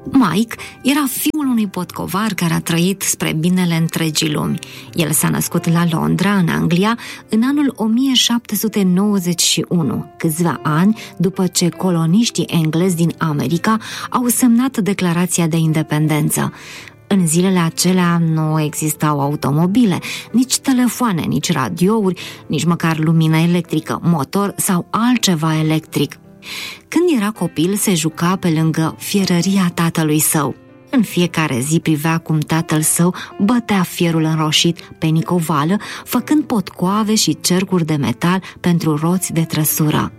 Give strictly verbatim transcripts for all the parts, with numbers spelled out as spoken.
Mike era fiul unui potcovar care a trăit spre binele întregii lumi. El s-a născut la Londra, în Anglia, în anul o mie șapte sute nouăzeci și unu, câțiva ani după ce coloniștii englezi din America au semnat Declarația de Independență. În zilele acelea nu existau automobile, nici telefoane, nici radiouri, nici măcar lumină electrică, motor sau altceva electric. Când era copil, se juca pe lângă fierăria tatălui său. În fiecare zi privea cum tatăl său bătea fierul înroșit pe nicovală, făcând potcoave și cercuri de metal pentru roți de trăsură.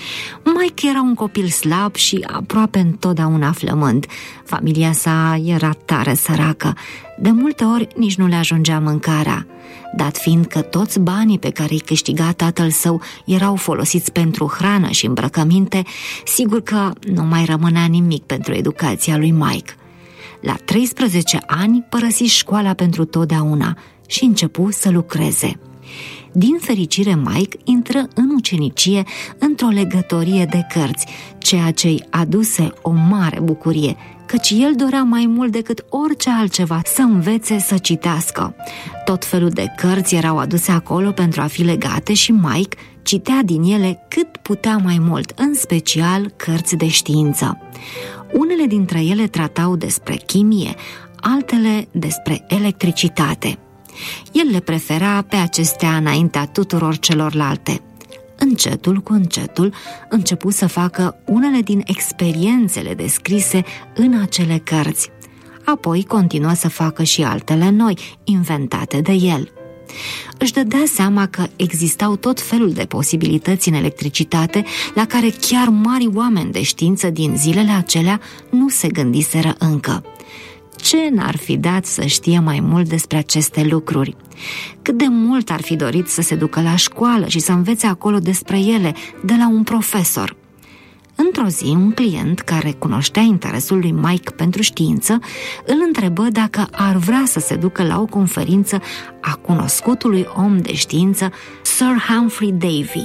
Mike era un copil slab și aproape întotdeauna flămând. Familia sa era tare săracă. De multe ori nici nu le ajungea mâncarea. Dat fiind că toți banii pe care îi câștiga tatăl său erau folosiți pentru hrană și îmbrăcăminte, sigur că nu mai rămânea nimic pentru educația lui Mike. La treisprezece ani părăsi școala pentru totdeauna și începu să lucreze. Din fericire, Mike intră în ucenicie într-o legătorie de cărți, ceea ce îi aduse o mare bucurie, căci el dorea mai mult decât orice altceva să învețe să citească. Tot felul de cărți erau aduse acolo pentru a fi legate și Mike citea din ele cât putea mai mult, în special cărți de știință. Unele dintre ele tratau despre chimie, altele despre electricitate. El le prefera pe acestea înaintea tuturor celorlalte. Încetul cu încetul începu să facă unele din experiențele descrise în acele cărți. Apoi continuă să facă și altele noi, inventate de el. Își dădea seama că existau tot felul de posibilități în electricitate la care chiar mari oameni de știință din zilele acelea nu se gândiseră încă. Ce n-ar fi dat să știe mai mult despre aceste lucruri? Cât de mult ar fi dorit să se ducă la școală și să învețe acolo despre ele de la un profesor. Într-o zi, un client care cunoștea interesul lui Mike pentru știință îl întrebă dacă ar vrea să se ducă la o conferință a cunoscutului om de știință Sir Humphrey Davy.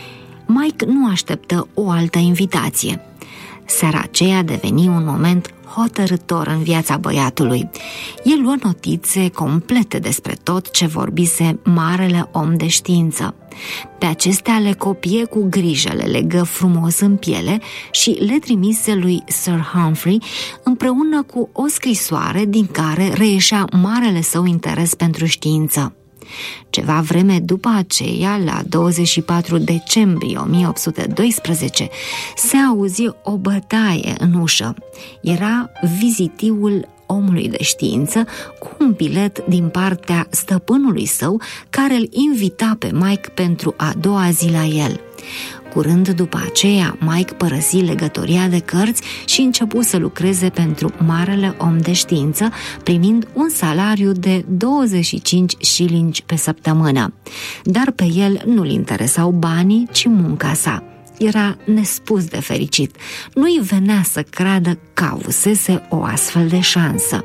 Mike nu așteptă o altă invitație. Seara aceea deveni un moment hotărâtor în viața băiatului. El luă notițe complete despre tot ce vorbise marele om de știință. Pe acestea le copie cu grijă, le legă frumos în piele și le trimise lui Sir Humphrey împreună cu o scrisoare din care reieșea marele său interes pentru știință. Ceva vreme după aceea, la douăzeci și patru decembrie o mie opt sute doisprezece, se auzi o bătaie în ușă. Era vizitiul omului de știință cu un bilet din partea stăpânului său care îl invita pe Mike pentru a doua zi la el. Curând după aceea, Mike părăsi legătoria de cărți și începu să lucreze pentru marele om de știință, primind un salariu de douăzeci și cinci șilingi pe săptămână. Dar pe el nu-l interesau banii, ci munca sa. Era nespus de fericit. Nu-i venea să creadă că avusese o astfel de șansă.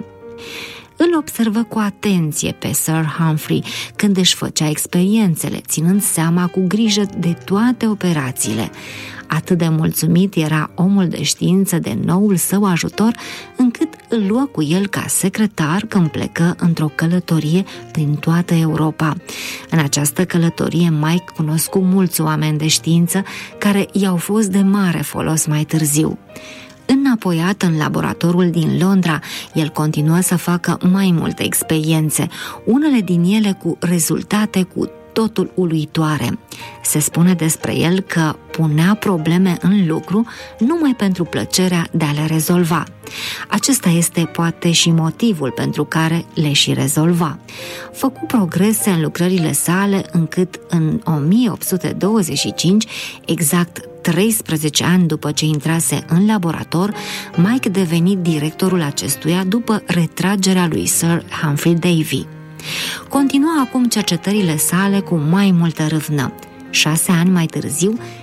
Îl observă cu atenție pe Sir Humphrey când își făcea experiențele, ținând seama cu grijă de toate operațiile. Atât de mulțumit era omul de știință de noul său ajutor, încât îl luă cu el ca secretar când plecă într-o călătorie prin toată Europa. În această călătorie Mike cunoscu mulți oameni de știință care i-au fost de mare folos mai târziu. Înapoiat în laboratorul din Londra, el continuă să facă mai multe experiențe, unele din ele cu rezultate cu totul uluitoare. Se spune despre el că punea probleme în lucru numai pentru plăcerea de a le rezolva. Acesta este poate și motivul pentru care le și rezolva. Făcu progrese în lucrările sale încât în o mie opt sute douăzeci și cinci, exact treisprezece ani după ce intrase în laborator, Mike deveni directorul acestuia după retragerea lui Sir Humphrey Davy. Continua acum cercetările sale cu mai multă râvnă. Șase ani mai târziu,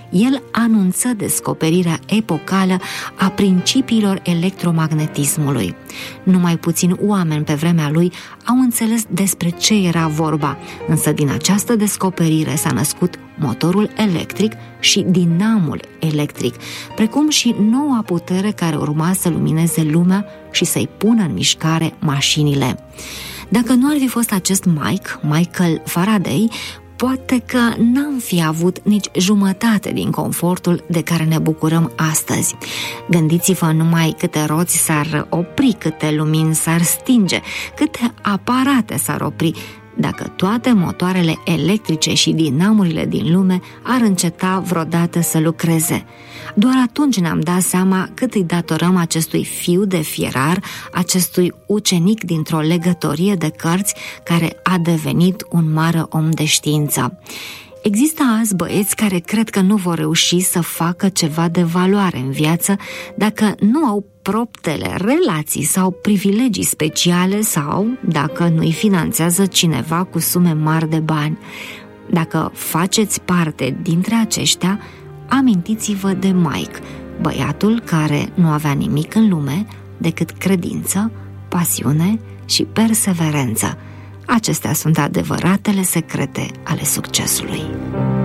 El anunță descoperirea epocală a principiilor electromagnetismului. Numai puțini oameni pe vremea lui au înțeles despre ce era vorba, însă din această descoperire s-a născut motorul electric și dinamul electric, precum și noua putere care urma să lumineze lumea și să-i pună în mișcare mașinile. Dacă nu ar fi fost acest Mike, Michael Faraday, poate că n-am fi avut nici jumătate din confortul de care ne bucurăm astăzi. Gândiți-vă numai câte roți s-ar opri, câte lumini s-ar stinge, câte aparate s-ar opri, dacă toate motoarele electrice și dinamurile din lume ar înceta vreodată să lucreze. Doar atunci ne-am dat seama cât îi datorăm acestui fiu de fierar, acestui ucenic dintr-o legătorie de cărți care a devenit un mare om de știință. Există azi băieți care cred că nu vor reuși să facă ceva de valoare în viață dacă nu au propriile relații sau privilegii speciale sau dacă nu îi finanțează cineva cu sume mari de bani. Dacă faceți parte dintre aceștia, amintiți-vă de Mike, băiatul care nu avea nimic în lume decât credință, pasiune și perseverență. Acestea sunt adevăratele secrete ale succesului.